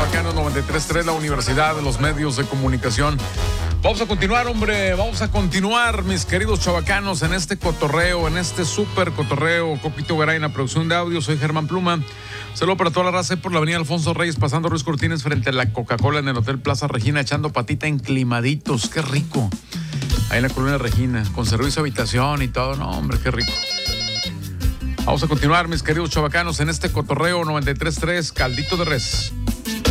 Chabacano 93.3, la Universidad de los Medios de Comunicación. Vamos a continuar, hombre, mis queridos chabacanos, en este cotorreo, en este súper cotorreo. Copito Garay en la producción de audio, soy Germán Pluma. Saludo para toda la raza por la avenida Alfonso Reyes, pasando Ruiz Cortines frente a la Coca-Cola en el Hotel Plaza Regina, echando patita en Climaditos, qué rico. Ahí en la colonia Regina, con servicio a habitación y todo, no, hombre, qué rico. Vamos a continuar, mis queridos chabacanos, en este cotorreo 93.3, Caldito de Res.